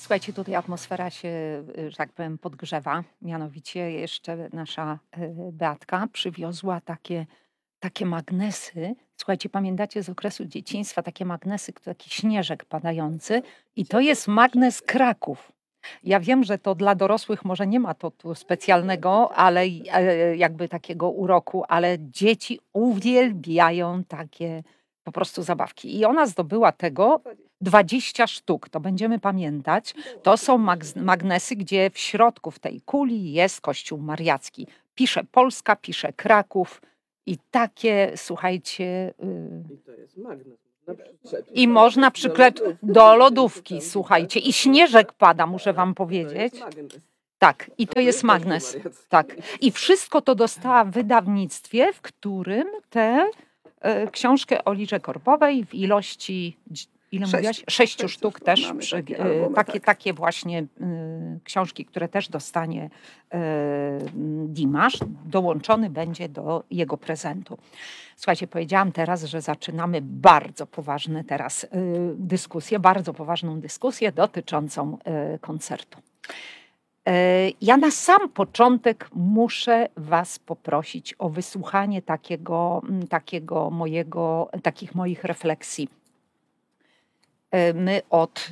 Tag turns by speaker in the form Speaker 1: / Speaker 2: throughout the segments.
Speaker 1: Słuchajcie, tutaj atmosfera się, że tak powiem, podgrzewa. Mianowicie jeszcze nasza Beatka przywiozła takie magnesy. Słuchajcie, pamiętacie z okresu dzieciństwa takie magnesy, taki śnieżek padający i to jest magnes Kraków. Ja wiem, że to dla dorosłych może nie ma to tu specjalnego, ale jakby takiego uroku, ale dzieci uwielbiają takie po prostu zabawki. I ona zdobyła tego 20 sztuk, to będziemy pamiętać. To są magnesy, gdzie w środku w tej kuli jest Kościół Mariacki. Pisze Polska, pisze Kraków i takie, słuchajcie,
Speaker 2: I to jest magnes. Można przyczepić
Speaker 1: i można przykleić do lodówki, słuchajcie. I śnieżek pada, muszę wam
Speaker 2: To
Speaker 1: powiedzieć.
Speaker 2: jest magnes.
Speaker 1: Tak, i
Speaker 2: A
Speaker 1: to jest
Speaker 2: Kościół
Speaker 1: magnes.
Speaker 2: Mariacki.
Speaker 1: Tak. I wszystko to dostała w wydawnictwie, w którym tę książkę o Liże Korpowej w ilości, ile
Speaker 2: 6.
Speaker 1: mówiłaś? 6
Speaker 2: 6
Speaker 1: sztuk też.
Speaker 2: mamy takie albumy, tak.
Speaker 1: Takie właśnie książki, które też dostanie Dimasz, dołączony będzie do jego prezentu. Słuchajcie, powiedziałam teraz, że zaczynamy bardzo poważne teraz dyskusję, bardzo poważną dyskusję dotyczącą koncertu. Ja na sam początek muszę was poprosić o wysłuchanie takich moich refleksji. My od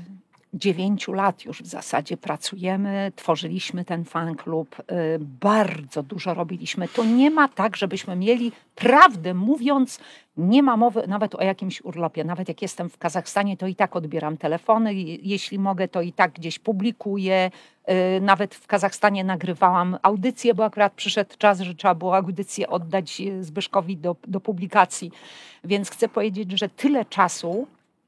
Speaker 1: 9 lat już w zasadzie pracujemy, tworzyliśmy ten fan klub, bardzo dużo robiliśmy. To nie ma tak, żebyśmy mieli, prawdę mówiąc, nie ma mowy nawet o jakimś urlopie. Nawet jak jestem w Kazachstanie, to i tak odbieram telefony, jeśli mogę, to i tak gdzieś publikuję. Nawet w Kazachstanie nagrywałam audycję, bo akurat przyszedł czas, że trzeba było audycję oddać Zbyszkowi do publikacji. Więc chcę powiedzieć, że tyle czasu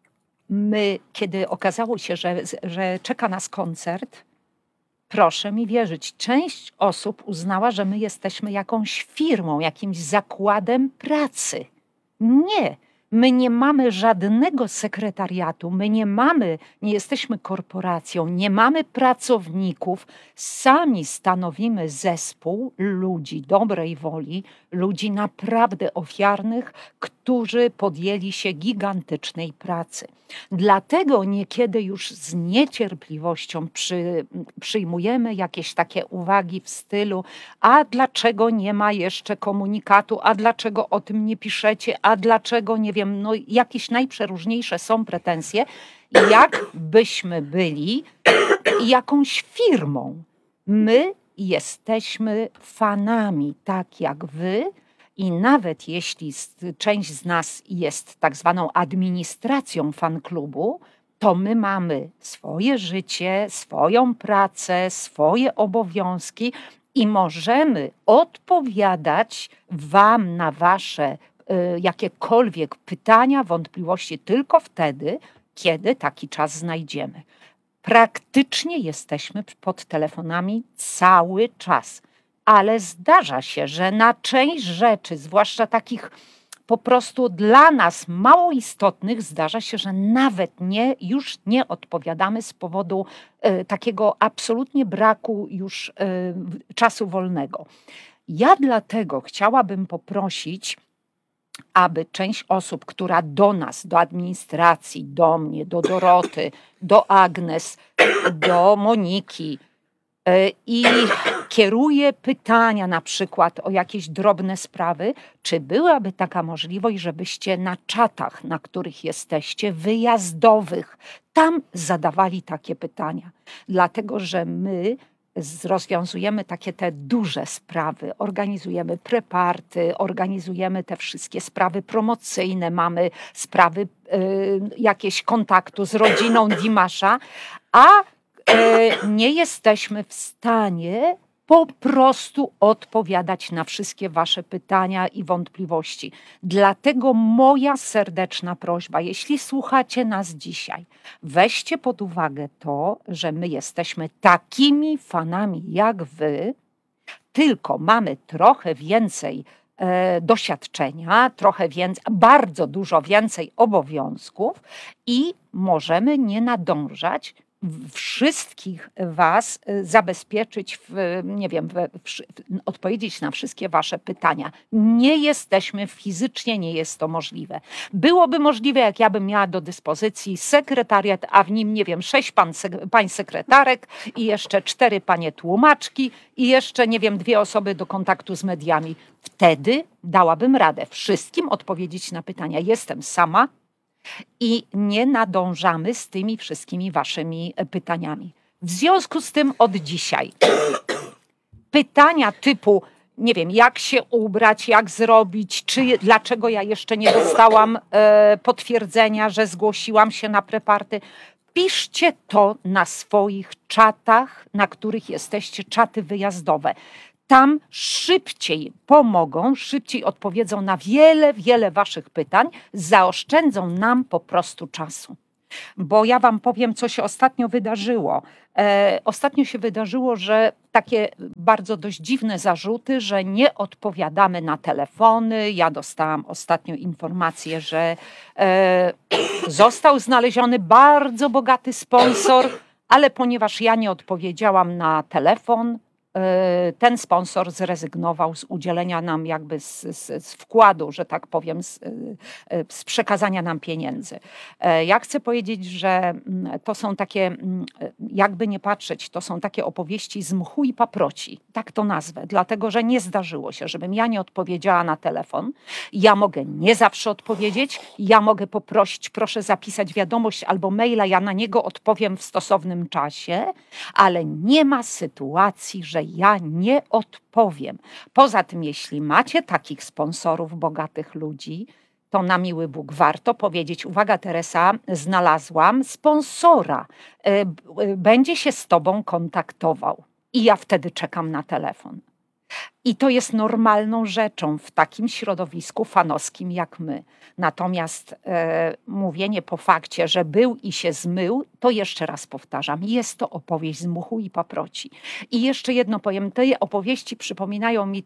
Speaker 1: my, kiedy okazało się, że czeka nas koncert, proszę mi wierzyć, część osób uznała, że my jesteśmy jakąś firmą, jakimś zakładem pracy. Nie, my nie mamy żadnego sekretariatu, nie jesteśmy korporacją, nie mamy pracowników. Sami stanowimy zespół ludzi dobrej woli, ludzi naprawdę ofiarnych, którzy podjęli się gigantycznej pracy. Dlatego niekiedy już z niecierpliwością przyjmujemy jakieś takie uwagi w stylu: a dlaczego nie ma jeszcze komunikatu, a dlaczego o tym nie piszecie, a dlaczego, nie wiem, no jakieś najprzeróżniejsze są pretensje, jakbyśmy byli jakąś firmą. My jesteśmy fanami, tak jak wy, i nawet jeśli część z nas jest tak zwaną administracją fanklubu, to my mamy swoje życie, swoją pracę, swoje obowiązki i możemy odpowiadać wam na wasze jakiekolwiek pytania, wątpliwości tylko wtedy, kiedy taki czas znajdziemy. Praktycznie jesteśmy pod telefonami cały czas, ale zdarza się, że na część rzeczy, zwłaszcza takich po prostu dla nas mało istotnych, zdarza się, że nawet już nie odpowiadamy z powodu takiego absolutnie braku już czasu wolnego. Ja dlatego chciałabym poprosić, aby część osób, która do nas, do administracji, do mnie, do Doroty, do Agnes, do Moniki i kieruje pytania na przykład o jakieś drobne sprawy, czy byłaby taka możliwość, żebyście na czatach, na których jesteście, wyjazdowych, tam zadawali takie pytania. Dlatego, że my rozwiązujemy te duże sprawy, organizujemy preparty, organizujemy te wszystkie sprawy promocyjne, mamy sprawy jakieś kontaktu z rodziną Dimasza, a nie jesteśmy w stanie po prostu odpowiadać na wszystkie wasze pytania i wątpliwości. Dlatego moja serdeczna prośba, jeśli słuchacie nas dzisiaj, weźcie pod uwagę to, że my jesteśmy takimi fanami jak wy, tylko mamy trochę więcej doświadczenia, bardzo dużo więcej obowiązków i możemy nie nadążać wszystkich was zabezpieczyć, nie wiem, odpowiedzieć na wszystkie wasze pytania. Nie jesteśmy fizycznie, nie jest to możliwe. Byłoby możliwe, jak ja bym miała do dyspozycji sekretariat, a w nim, nie wiem, 6 pań sekretarek i jeszcze 4 panie tłumaczki i jeszcze, nie wiem, 2 osoby do kontaktu z mediami. Wtedy dałabym radę wszystkim odpowiedzieć na pytania. Jestem sama i nie nadążamy z tymi wszystkimi waszymi pytaniami. W związku z tym od dzisiaj pytania typu, nie wiem, jak się ubrać, jak zrobić, dlaczego ja jeszcze nie dostałam potwierdzenia, że zgłosiłam się na preparty. Piszcie to na swoich czatach, na których jesteście, czaty wyjazdowe. Tam szybciej pomogą, szybciej odpowiedzą na wiele waszych pytań, zaoszczędzą nam po prostu czasu. Bo ja wam powiem, co się ostatnio wydarzyło. Ostatnio się wydarzyło, że takie bardzo dość dziwne zarzuty, że nie odpowiadamy na telefony. Ja dostałam ostatnio informację, że został znaleziony bardzo bogaty sponsor, ale ponieważ ja nie odpowiedziałam na telefon, ten sponsor zrezygnował z udzielenia nam jakby z wkładu, że tak powiem, z przekazania nam pieniędzy. Ja chcę powiedzieć, że to są takie, jakby nie patrzeć, to są takie opowieści z mchu i paproci, tak to nazwę, dlatego że nie zdarzyło się, żebym ja nie odpowiedziała na telefon. Ja mogę nie zawsze odpowiedzieć, ja mogę poprosić, proszę zapisać wiadomość albo maila, ja na niego odpowiem w stosownym czasie, ale nie ma sytuacji, że ja nie odpowiem. Poza tym, jeśli macie takich sponsorów, bogatych ludzi, to na miły Bóg warto powiedzieć, uwaga Teresa, znalazłam sponsora, będzie się z tobą kontaktował. I ja wtedy czekam na telefon. I to jest normalną rzeczą w takim środowisku fanowskim jak my. Natomiast mówienie po fakcie, że był i się zmył, to jeszcze raz powtarzam, jest to opowieść z mchu i paproci. I jeszcze jedno powiem, te opowieści przypominają mi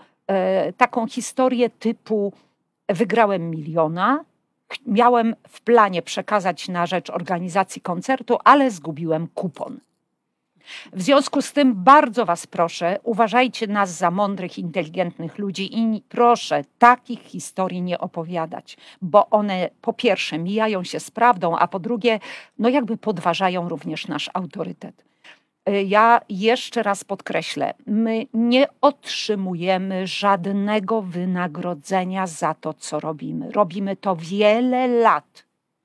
Speaker 1: taką historię typu wygrałem 1 000 000, miałem w planie przekazać na rzecz organizacji koncertu, ale zgubiłem kupon. W związku z tym bardzo was proszę, uważajcie nas za mądrych, inteligentnych ludzi i proszę takich historii nie opowiadać, bo one po pierwsze mijają się z prawdą, a po drugie no jakby podważają również nasz autorytet. Ja jeszcze raz podkreślę, my nie otrzymujemy żadnego wynagrodzenia za to, co robimy. Robimy to wiele lat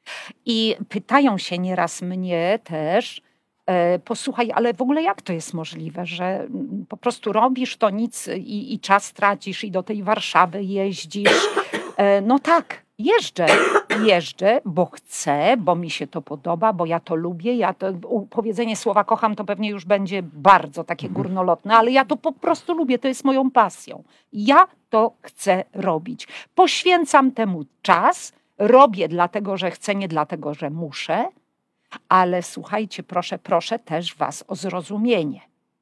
Speaker 1: i pytają się nieraz mnie też, posłuchaj, ale w ogóle jak to jest możliwe, że po prostu robisz to nic i czas tracisz i do tej Warszawy jeździsz? No tak, jeżdżę, bo chcę, bo mi się to podoba, bo ja to lubię. Powiedzenie słowa kocham to pewnie już będzie bardzo takie górnolotne, ale ja to po prostu lubię, to jest moją pasją. Ja to chcę robić. Poświęcam temu czas, robię dlatego, że chcę, nie dlatego, że muszę. Ale słuchajcie, proszę też was o zrozumienie.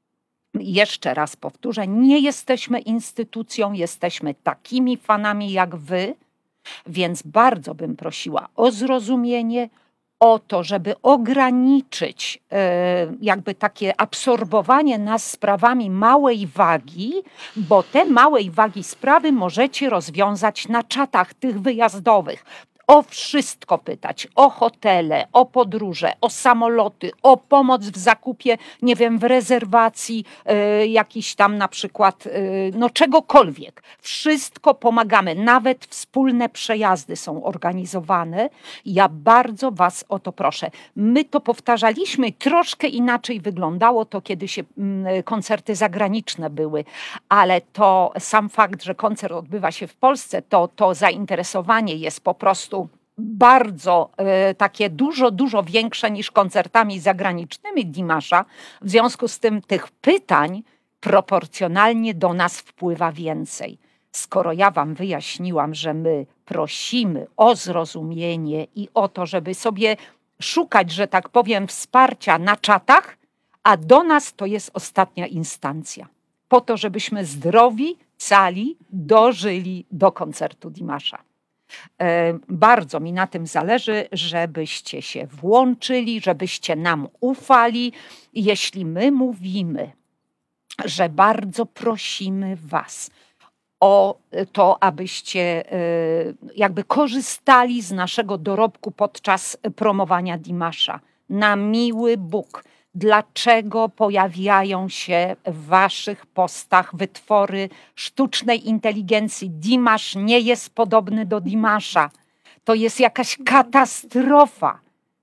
Speaker 1: Jeszcze raz powtórzę, nie jesteśmy instytucją, jesteśmy takimi fanami jak wy, więc bardzo bym prosiła o zrozumienie, o to, żeby ograniczyć jakby takie absorbowanie nas sprawami małej wagi, bo te małej wagi sprawy możecie rozwiązać na czatach tych wyjazdowych. O wszystko pytać, o hotele, o podróże, o samoloty, o pomoc w zakupie, nie wiem, w rezerwacji jakiś tam na przykład, no czegokolwiek. Wszystko pomagamy, nawet wspólne przejazdy są organizowane. Ja bardzo was o to proszę. My to powtarzaliśmy, troszkę inaczej wyglądało to, kiedy się koncerty zagraniczne były, ale to sam fakt, że koncert odbywa się w Polsce, to zainteresowanie jest po prostu bardzo takie dużo większe niż koncertami zagranicznymi Dimasza. W związku z tym tych pytań proporcjonalnie do nas wpływa więcej. Skoro ja wam wyjaśniłam, że my prosimy o zrozumienie i o to, żeby sobie szukać, że tak powiem, wsparcia na czatach, a do nas to jest ostatnia instancja. Po to, żebyśmy zdrowi, cali dożyli do koncertu Dimasza. Bardzo mi na tym zależy, żebyście się włączyli, żebyście nam ufali. Jeśli my mówimy, że bardzo prosimy was o to, abyście jakby korzystali z naszego dorobku podczas promowania Dimasza. Na miły Bóg, dlaczego pojawiają się w waszych postach wytwory sztucznej inteligencji? Dimasz nie jest podobny do Dimasza. To jest jakaś katastrofa.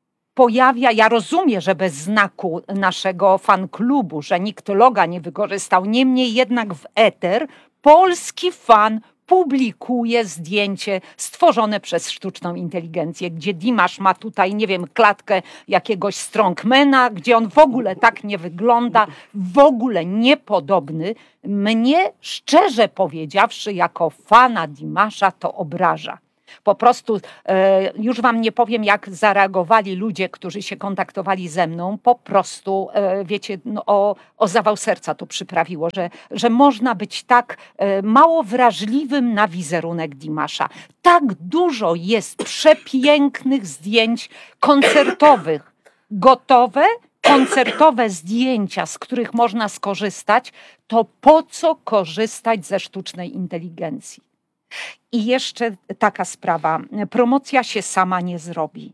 Speaker 1: Ja rozumiem, że bez znaku naszego fanklubu, że nikt loga nie wykorzystał. Niemniej jednak w eter polski fan publikuje zdjęcie stworzone przez sztuczną inteligencję, gdzie Dimash ma tutaj, nie wiem, klatkę jakiegoś strongmana, gdzie on w ogóle tak nie wygląda, w ogóle niepodobny. Mnie, szczerze powiedziawszy, jako fana Dimasza to obraża. Po prostu już wam nie powiem, jak zareagowali ludzie, którzy się kontaktowali ze mną. Po prostu, wiecie, no, o zawał serca to przyprawiło, że można być tak mało wrażliwym na wizerunek Dimasza. Tak dużo jest przepięknych zdjęć koncertowych, gotowe, koncertowe zdjęcia, z których można skorzystać, to po co korzystać ze sztucznej inteligencji? I jeszcze taka sprawa, promocja się sama nie zrobi.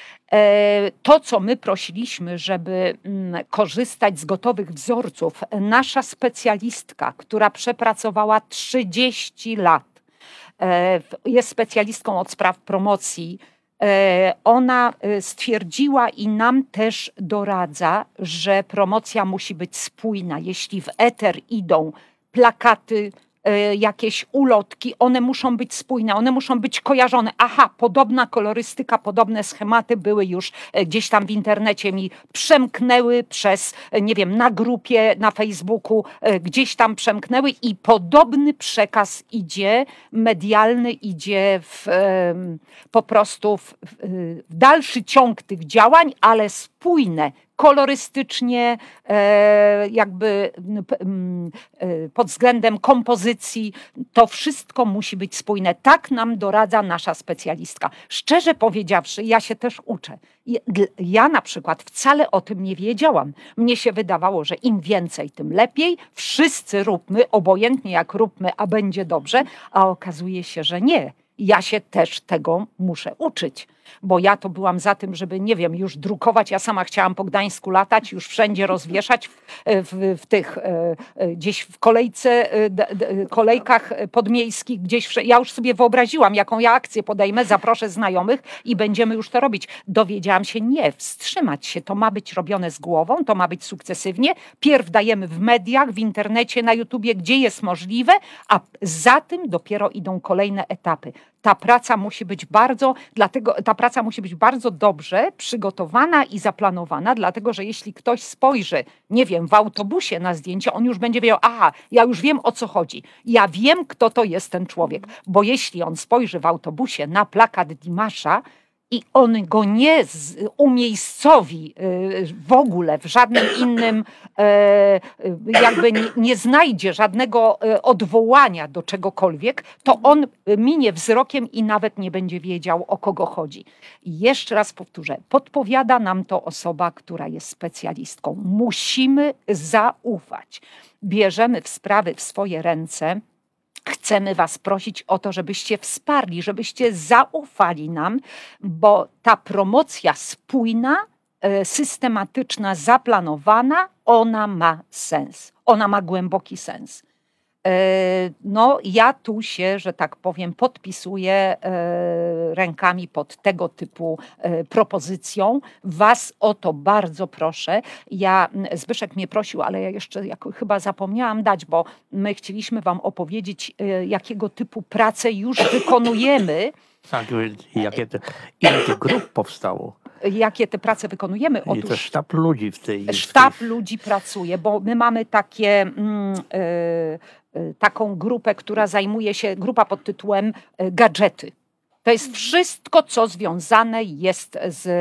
Speaker 1: To, co my prosiliśmy, żeby korzystać z gotowych wzorców, nasza specjalistka, która przepracowała 30 lat, jest specjalistką od spraw promocji, ona stwierdziła i nam też doradza, że promocja musi być spójna. Jeśli w eter idą plakaty, jakieś ulotki, one muszą być spójne, one muszą być kojarzone. Aha, podobna kolorystyka, podobne schematy były już gdzieś tam w internecie, mi przemknęły przez, nie wiem, na grupie, na Facebooku, gdzieś tam przemknęły i podobny przekaz idzie, medialny idzie po prostu w dalszy ciąg tych działań, ale spójne, kolorystycznie, jakby pod względem kompozycji, to wszystko musi być spójne. Tak nam doradza nasza specjalistka. Szczerze powiedziawszy, ja się też uczę. Ja na przykład wcale o tym nie wiedziałam. Mnie się wydawało, że im więcej, tym lepiej. Wszyscy róbmy, obojętnie jak róbmy, a będzie dobrze, a okazuje się, że nie. Ja się też tego muszę uczyć, bo ja to byłam za tym, żeby, nie wiem, już drukować. Ja sama chciałam po Gdańsku latać, już wszędzie rozwieszać w tych, gdzieś w kolejkach podmiejskich, gdzieś. Ja już sobie wyobraziłam, jaką ja akcję podejmę, zaproszę znajomych i będziemy już to robić. Dowiedziałam się, nie, wstrzymać się. To ma być robione z głową, to ma być sukcesywnie. Pierw dajemy w mediach, w internecie, na YouTubie, gdzie jest możliwe, a za tym dopiero idą kolejne etapy. Ta praca musi być bardzo dobrze przygotowana i zaplanowana, dlatego że jeśli ktoś spojrzy, nie wiem, w autobusie na zdjęcie, on już będzie wiedział, aha, ja już wiem, o co chodzi. Ja wiem, kto to jest ten człowiek, bo jeśli on spojrzy w autobusie na plakat Dimasza i on go nie umiejscowi w ogóle w żadnym innym, jakby nie znajdzie żadnego odwołania do czegokolwiek, to on minie wzrokiem i nawet nie będzie wiedział, o kogo chodzi. I jeszcze raz powtórzę, podpowiada nam to osoba, która jest specjalistką. Musimy zaufać. Bierzemy sprawy w swoje ręce. Chcemy was prosić o to, żebyście wsparli, żebyście zaufali nam, bo ta promocja spójna, systematyczna, zaplanowana, ona ma sens. Ona ma głęboki sens. No, ja tu się, że tak powiem, podpisuję rękami pod tego typu propozycją. Was o to bardzo proszę. Zbyszek mnie prosił, ale ja jeszcze chyba zapomniałam dać, bo my chcieliśmy wam opowiedzieć, jakiego typu prace już wykonujemy.
Speaker 3: Tak, ile tych grup powstało?
Speaker 1: Jakie te prace wykonujemy?
Speaker 3: I to sztab ludzi w tej...
Speaker 1: Sztab ludzi pracuje, bo my mamy taką grupę, która zajmuje się, grupa pod tytułem gadżety. To jest wszystko, co związane jest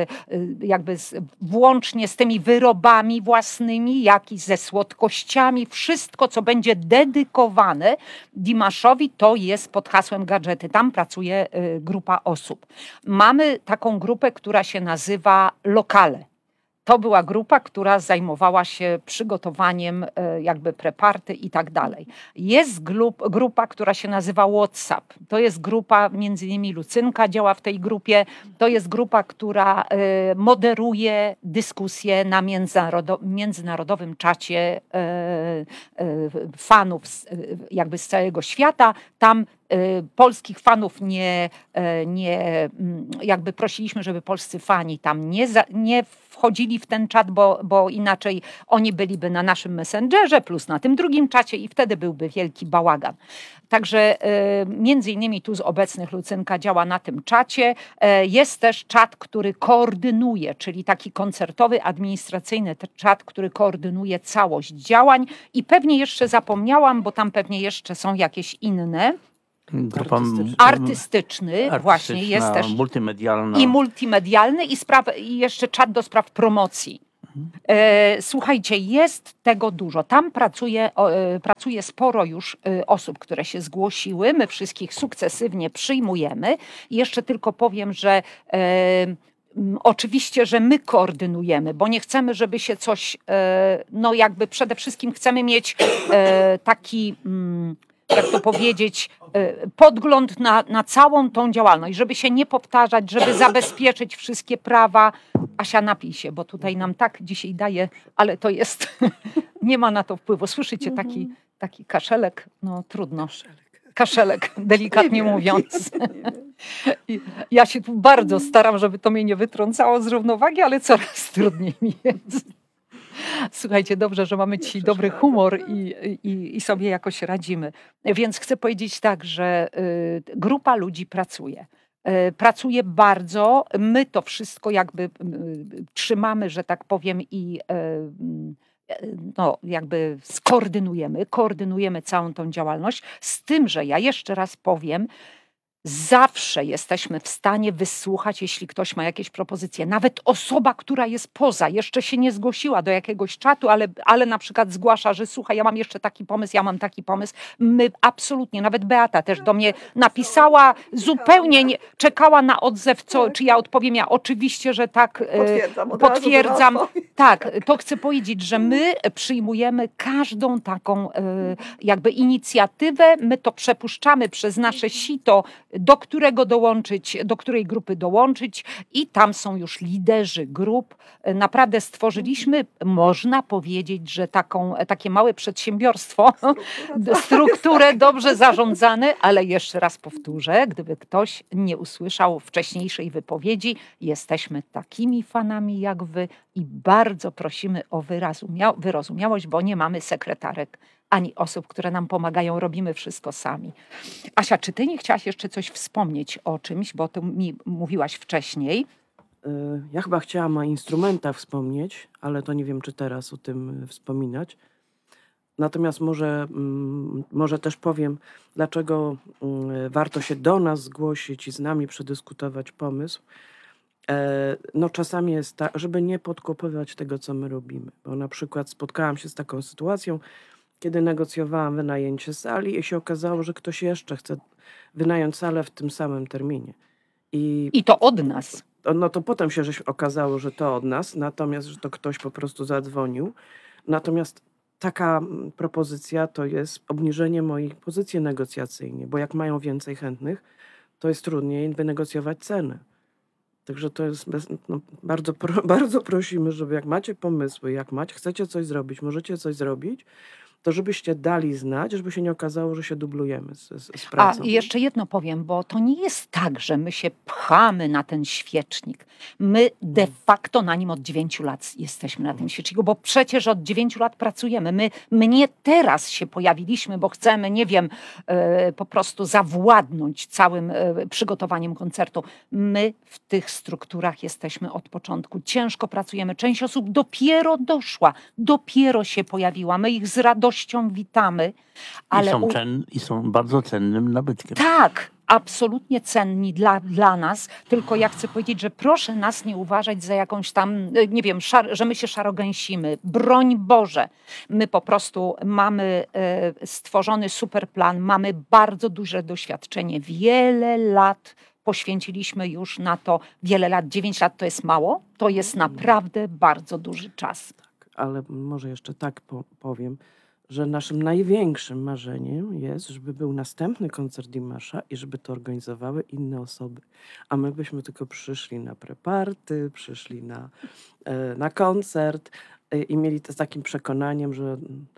Speaker 1: włącznie z tymi wyrobami własnymi, jak i ze słodkościami. Wszystko, co będzie dedykowane Dimaszowi, to jest pod hasłem gadżety. Tam pracuje grupa osób. Mamy taką grupę, która się nazywa Lokale. To była grupa, która zajmowała się przygotowaniem preparty i tak dalej. Jest grupa, która się nazywa WhatsApp. To jest grupa, między innymi Lucynka działa w tej grupie. To jest grupa, która moderuje dyskusje na międzynarodowym czacie fanów z całego świata. Tam polskich fanów prosiliśmy, żeby polscy fani tam nie wchodzili w ten czat, bo inaczej oni byliby na naszym Messengerze plus na tym drugim czacie i wtedy byłby wielki bałagan. Także między innymi tu z obecnych Lucynka działa na tym czacie. Jest też czat, który koordynuje, czyli taki koncertowy, administracyjny czat, który koordynuje całość działań i pewnie jeszcze zapomniałam, bo tam pewnie jeszcze są jakieś inne.
Speaker 3: Grupa
Speaker 1: Artystyczny, właśnie jest też.
Speaker 3: Multimedialna.
Speaker 1: I multimedialny i jeszcze czat do spraw promocji. Słuchajcie, jest tego dużo. Tam pracuje sporo już osób, które się zgłosiły. My wszystkich sukcesywnie przyjmujemy. I jeszcze tylko powiem, że oczywiście, że my koordynujemy, bo nie chcemy, żeby się coś, przede wszystkim chcemy mieć taki, jak to powiedzieć, podgląd na całą tą działalność, żeby się nie powtarzać, żeby zabezpieczyć wszystkie prawa. Asia, napij się, bo tutaj nam tak dzisiaj daje, ale to jest, nie ma na to wpływu. Słyszycie taki kaszelek? No trudno. Kaszelek, delikatnie mówiąc. Ja się tu bardzo staram, żeby to mnie nie wytrącało z równowagi, ale coraz trudniej mi jest. Słuchajcie, dobrze, że mamy dzisiaj dobry humor i sobie jakoś radzimy. Więc chcę powiedzieć tak, że grupa ludzi pracuje. Pracuje bardzo. My to wszystko trzymamy, że tak powiem, i koordynujemy całą tą działalność. Z tym, że ja jeszcze raz powiem, zawsze jesteśmy w stanie wysłuchać, jeśli ktoś ma jakieś propozycje. Nawet osoba, która jest poza, jeszcze się nie zgłosiła do jakiegoś czatu, ale na przykład zgłasza, że słuchaj, ja mam jeszcze taki pomysł, ja mam taki pomysł. My absolutnie, nawet Beata też do mnie napisała, zupełnie czekała na odzew, czy ja odpowiem. Ja oczywiście, że tak. Potwierdzam. Tak, to chcę powiedzieć, że my przyjmujemy każdą taką inicjatywę, my to przepuszczamy przez nasze sito, do której grupy dołączyć i tam są już liderzy grup. Naprawdę stworzyliśmy, można powiedzieć, że takie małe przedsiębiorstwo, strukturę dobrze zarządzane, ale jeszcze raz powtórzę, gdyby ktoś nie usłyszał wcześniejszej wypowiedzi, jesteśmy takimi fanami jak wy i bardzo prosimy o wyrozumiałość, bo nie mamy sekretarek ani osób, które nam pomagają, robimy wszystko sami. Asia, czy ty nie chciałaś jeszcze coś wspomnieć o czymś, bo ty mi mówiłaś wcześniej?
Speaker 2: Ja chyba chciałam o instrumentach wspomnieć, ale to nie wiem, czy teraz o tym wspominać. Natomiast może też powiem, dlaczego warto się do nas zgłosić i z nami przedyskutować pomysł. Czasami jest tak, żeby nie podkopywać tego, co my robimy. Bo na przykład spotkałam się z taką sytuacją, kiedy negocjowałam wynajęcie sali i się okazało, że ktoś jeszcze chce wynająć salę w tym samym terminie.
Speaker 1: I to od nas.
Speaker 2: No to potem się okazało, że to od nas, natomiast, że to ktoś po prostu zadzwonił. Natomiast taka propozycja to jest obniżenie mojej pozycji negocjacyjnej, bo jak mają więcej chętnych, to jest trudniej wynegocjować cenę. Także to jest bardzo prosimy, żeby jak macie pomysły, chcecie coś zrobić, możecie coś zrobić, to żebyście dali znać, żeby się nie okazało, że się dublujemy z pracą.
Speaker 1: A jeszcze jedno powiem, bo to nie jest tak, że my się pchamy na ten świecznik. My de facto na nim od 9 lat jesteśmy na tym świeczniku, bo przecież od 9 lat pracujemy. My nie teraz się pojawiliśmy, bo chcemy, nie wiem, po prostu zawładnąć całym przygotowaniem koncertu. My w tych strukturach jesteśmy od początku. Ciężko pracujemy. Część osób dopiero doszła, dopiero się pojawiła. My ich z radością witamy. Ale
Speaker 3: I są bardzo cennym nabytkiem.
Speaker 1: Tak, absolutnie cenni dla nas, tylko ja chcę powiedzieć, że proszę nas nie uważać za jakąś tam, nie wiem, że my się szarogęsimy. Broń Boże. My po prostu mamy stworzony super plan, mamy bardzo duże doświadczenie, wiele lat poświęciliśmy już na to, wiele lat, 9 lat to jest mało, to jest naprawdę bardzo duży czas.
Speaker 2: Ale może jeszcze tak powiem, że naszym największym marzeniem jest, żeby był następny koncert Dimasza i żeby to organizowały inne osoby. A my byśmy tylko przyszli na preparty, przyszli na koncert i mieli to z takim przekonaniem, że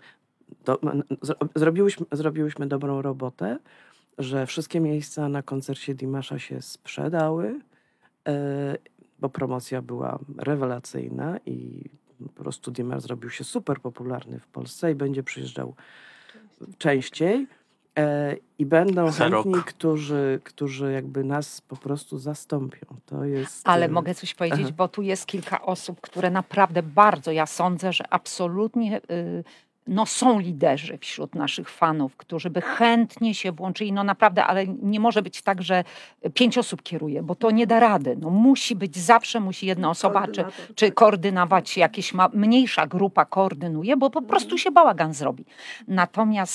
Speaker 2: zrobiłyśmy dobrą robotę, że wszystkie miejsca na koncercie Dimasza się sprzedały, bo promocja była rewelacyjna i po prostu Dimash zrobił się super popularny w Polsce i będzie przyjeżdżał częściej. I będą
Speaker 3: Za rok.
Speaker 2: chętni, którzy jakby nas po prostu zastąpią. To jest...
Speaker 1: Ale mogę coś powiedzieć, bo tu jest kilka osób, które naprawdę bardzo, ja sądzę, że absolutnie no, są liderzy wśród naszych fanów, którzy by chętnie się włączyli. No naprawdę, ale nie może być tak, że 5 osób kieruje, bo to nie da rady. No, musi być, zawsze musi jedna osoba, czy koordynować, jakieś mniejsza grupa koordynuje, bo po prostu się bałagan zrobi. Natomiast